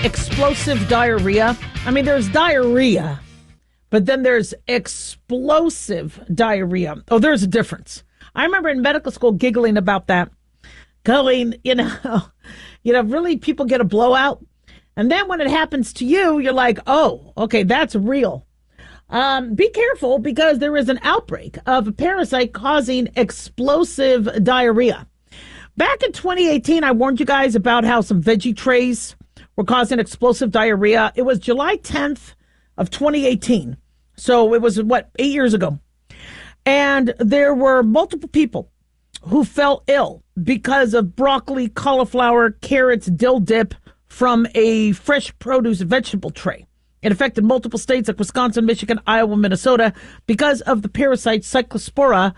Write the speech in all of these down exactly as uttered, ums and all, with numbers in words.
explosive diarrhea. I mean, there's diarrhea, but then there's explosive diarrhea. Oh, there's a difference. I remember in medical school giggling about that, going, you know, you know, really people get a blowout. And then when it happens to you, you're like, oh, okay, that's real. Um, be careful because there is an outbreak of a parasite causing explosive diarrhea. Back in twenty eighteen, I warned you guys about how some veggie trays were causing explosive diarrhea. It was July tenth of twenty eighteen. So it was, what, eight years ago. And there were multiple people who fell ill because of broccoli, cauliflower, carrots, dill dip from a fresh produce vegetable tray. It affected multiple states like Wisconsin, Michigan, Iowa, Minnesota because of the parasite Cyclospora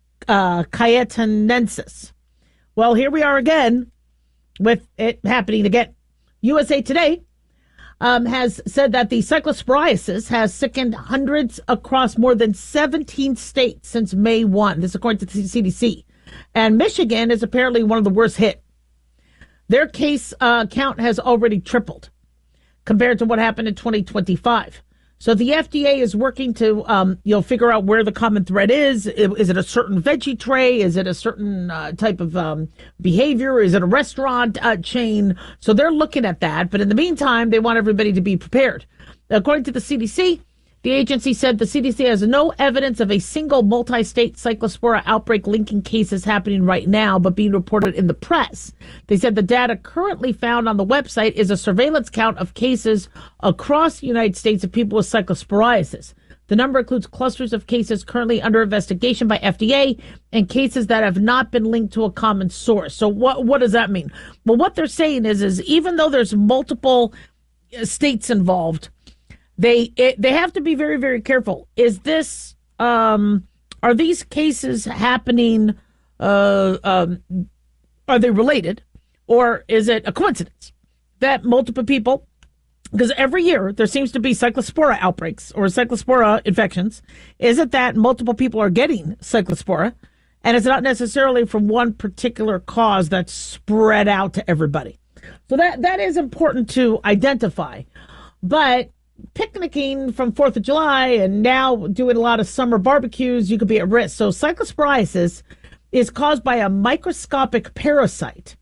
uh, cayetanensis. Well, here we are again with it happening again. U S A Today um, has said that the cyclosporiasis has sickened hundreds across more than seventeen states since May first. This according to the C D C. And Michigan is apparently one of the worst hit. Their case uh, count has already tripled compared to what happened in twenty twenty-five. So the F D A is working to, um, you know, figure out where the common thread is. Is it a certain veggie tray? Is it a certain uh, type of um, behavior? Is it a restaurant uh, chain? So they're looking at that. But in the meantime, they want everybody to be prepared. According to the C D C, the agency said the C D C has no evidence of a single multi-state cyclospora outbreak linking cases happening right now, but being reported in the press. They said the data currently found on the website is a surveillance count of cases across the United States of people with cyclosporiasis. The number includes clusters of cases currently under investigation by F D A and cases that have not been linked to a common source. So what what does that mean? Well, what they're saying is, is even though there's multiple states involved, They it, they have to be very, very careful. Is this, um, are these cases happening, uh, um, are they related? Or is it a coincidence that multiple people, because every year there seems to be cyclospora outbreaks or cyclospora infections. Is it that multiple people are getting cyclospora and it's not necessarily from one particular cause that's spread out to everybody? So that that is important to identify. But picnicking from fourth of July and now doing a lot of summer barbecues, you could be at risk. So cyclosporiasis is caused by a microscopic parasite,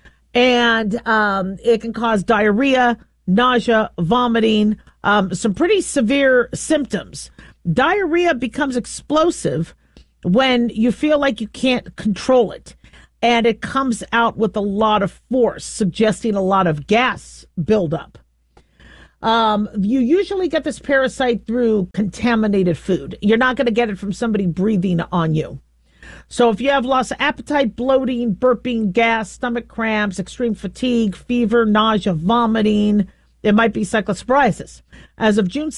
and um, it can cause diarrhea, nausea, vomiting, um, some pretty severe symptoms. Diarrhea becomes explosive when you feel like you can't control it, and it comes out with a lot of force, suggesting a lot of gas buildup. Um, you usually get this parasite through contaminated food. You're not going to get it from somebody breathing on you. So if you have loss of appetite, bloating, burping, gas, stomach cramps, extreme fatigue, fever, nausea, vomiting, it might be cyclosporiasis. As of June